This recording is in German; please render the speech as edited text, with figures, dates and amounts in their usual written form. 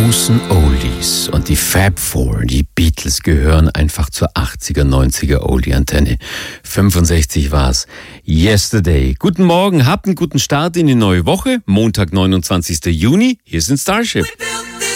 großen Oldies und die Fab Four, die Beatles, gehören einfach zur 80er, 90er Oldie-Antenne. 65 war's. Yesterday. Guten Morgen, habt einen guten Start in die neue Woche. Montag, 29. Juni. Hier sind Starship.